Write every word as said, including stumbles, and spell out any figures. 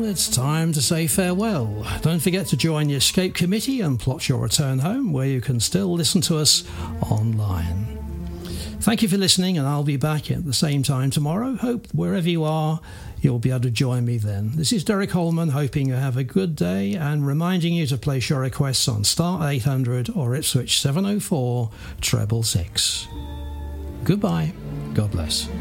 it's time to say farewell. Don't forget to join the Escape Committee and plot your return home, where you can still listen to us online. Thank you for listening, and I'll be back at the same time tomorrow. Hope wherever you are, you'll be able to join me then. This is Derek Holman, hoping you have a good day and reminding you to place your requests on star eight hundred or Ipswich seven oh four treble six. Goodbye. God bless.